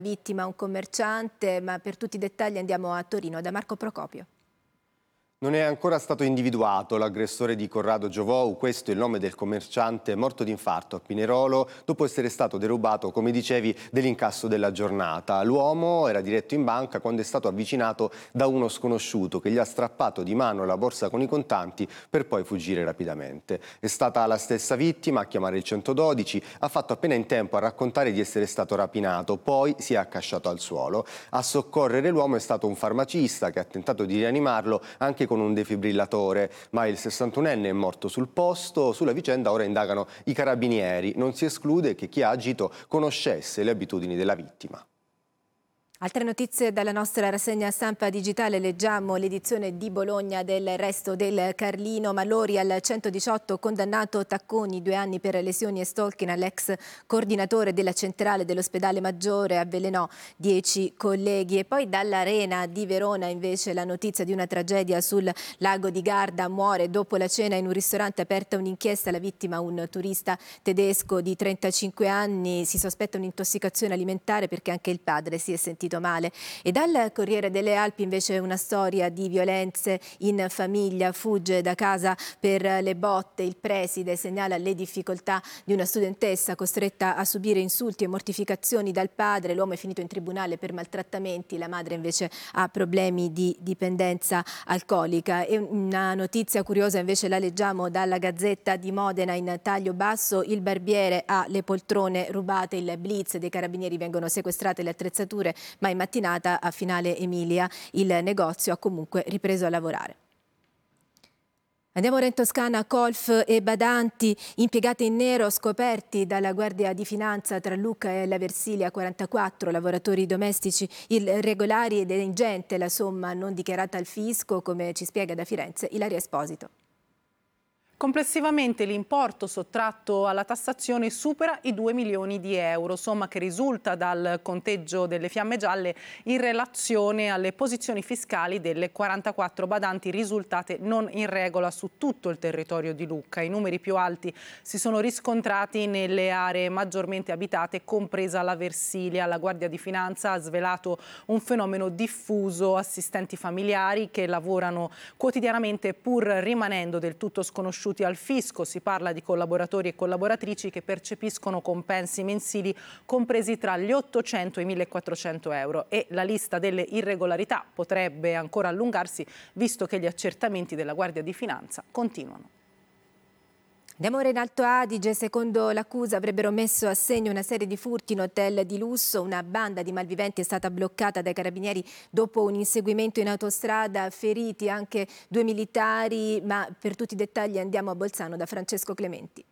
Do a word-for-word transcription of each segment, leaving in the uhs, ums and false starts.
Vittima un commerciante, ma per tutti i dettagli andiamo a Torino da Marco Procopio. Non è ancora stato individuato l'aggressore di Corrado Giovou, questo è il nome del commerciante morto d'infarto a Pinerolo dopo essere stato derubato, come dicevi, dell'incasso della giornata. L'uomo era diretto in banca quando è stato avvicinato da uno sconosciuto che gli ha strappato di mano la borsa con i contanti per poi fuggire rapidamente. È stata la stessa vittima a chiamare il centododici, ha fatto appena in tempo a raccontare di essere stato rapinato, poi si è accasciato al suolo. A soccorrere l'uomo è stato un farmacista che ha tentato di rianimarlo anche con un defibrillatore, ma il sessantunenne è morto sul posto. Sulla vicenda ora indagano i carabinieri. Non si esclude che chi ha agito conoscesse le abitudini della vittima. Altre notizie dalla nostra rassegna stampa digitale. Leggiamo l'edizione di Bologna del Resto del Carlino. Malori al centodiciotto, condannato Tacconi, due anni per lesioni e stalking all'ex coordinatore della centrale dell'ospedale Maggiore, avvelenò dieci colleghi. E poi dall'Arena di Verona invece la notizia di una tragedia sul lago di Garda. Muore dopo la cena in un ristorante, aperta un'inchiesta, la vittima un turista tedesco di trentacinque anni. Si sospetta un'intossicazione alimentare perché anche il padre si è sentito male. E dal Corriere delle Alpi invece una storia di violenze in famiglia. Fugge da casa per le botte, il preside segnala le difficoltà di una studentessa costretta a subire insulti e mortificazioni dal padre. L'uomo è finito in tribunale per maltrattamenti, la madre invece ha problemi di dipendenza alcolica. E una notizia curiosa invece la leggiamo dalla Gazzetta di Modena in taglio basso: il barbiere ha le poltrone rubate, il blitz dei carabinieri, vengono sequestrate le attrezzature, ma in mattinata a Finale Emilia il negozio ha comunque ripreso a lavorare. Andiamo ora in Toscana. Colf e badanti impiegati in nero scoperti dalla Guardia di Finanza tra Lucca e la Versilia, quarantaquattro lavoratori domestici irregolari ed è ingente la somma non dichiarata al fisco, come ci spiega da Firenze Ilaria Esposito. Complessivamente l'importo sottratto alla tassazione supera i due milioni di euro, somma che risulta dal conteggio delle fiamme gialle in relazione alle posizioni fiscali delle quarantaquattro badanti risultate non in regola su tutto il territorio di Lucca. I numeri più alti si sono riscontrati nelle aree maggiormente abitate, compresa la Versilia. La Guardia di Finanza ha svelato un fenomeno diffuso: assistenti familiari che lavorano quotidianamente pur rimanendo del tutto sconosciuti al fisco. Si parla di collaboratori e collaboratrici che percepiscono compensi mensili compresi tra gli ottocento e i millequattrocento euro, e la lista delle irregolarità potrebbe ancora allungarsi, visto che gli accertamenti della Guardia di Finanza continuano. Andiamo ora in Alto Adige. Secondo l'accusa avrebbero messo a segno una serie di furti in hotel di lusso. Una banda di malviventi è stata bloccata dai carabinieri dopo un inseguimento in autostrada, feriti anche due militari, ma per tutti i dettagli andiamo a Bolzano da Francesco Clementi.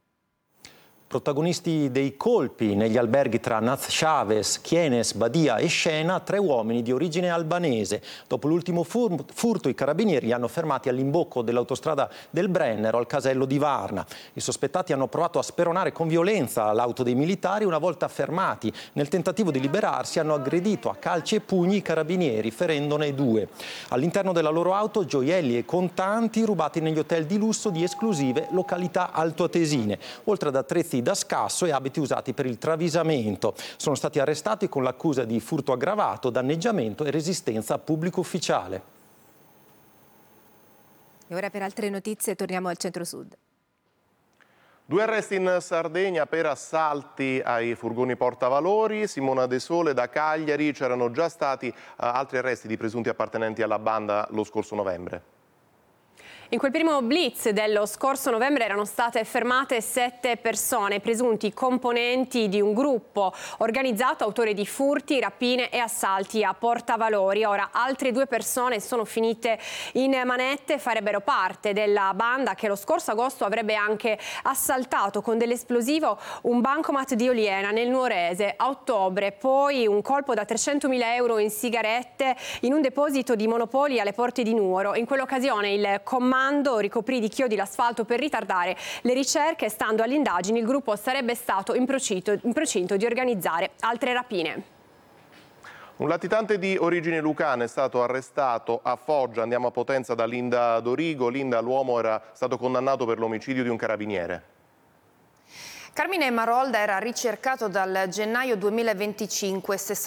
Protagonisti dei colpi negli alberghi tra Naz Chavez, Chienes, Badia e Scena, tre uomini di origine albanese. Dopo l'ultimo furto i carabinieri li hanno fermati all'imbocco dell'autostrada del Brennero al casello di Varna. I sospettati hanno provato a speronare con violenza l'auto dei militari. Una volta fermati nel tentativo di liberarsi hanno aggredito a calci e pugni i carabinieri, ferendone due. All'interno della loro auto gioielli e contanti rubati negli hotel di lusso di esclusive località altoatesine, oltre ad attrezzi da scasso e abiti usati per il travisamento. Sono stati arrestati con l'accusa di furto aggravato, danneggiamento e resistenza a pubblico ufficiale. E ora per altre notizie torniamo al centro-sud. Due arresti in Sardegna per assalti ai furgoni portavalori. Simona De Sole da Cagliari. C'erano già stati uh, altri arresti di presunti appartenenti alla banda lo scorso novembre. In quel primo blitz dello scorso novembre erano state fermate sette persone, presunti componenti di un gruppo organizzato autore di furti, rapine e assalti a portavalori. Ora altre due persone sono finite in manette, farebbero parte della banda che lo scorso agosto avrebbe anche assaltato con dell'esplosivo un bancomat di Oliena nel Nuorese a ottobre, poi un colpo da trecentomila euro in sigarette in un deposito di Monopoli alle porte di Nuoro. In quell'occasione il comando ricoprì di chiodi l'asfalto per ritardare le ricerche. Stando alle indagini, il gruppo sarebbe stato in procinto, in procinto di organizzare altre rapine. Un latitante di origine lucana è stato arrestato a Foggia. Andiamo a Potenza da Linda Dorigo. Linda, l'uomo era stato condannato per l'omicidio di un carabiniere. Carmine Marolda era ricercato dal gennaio duemilaventicinque.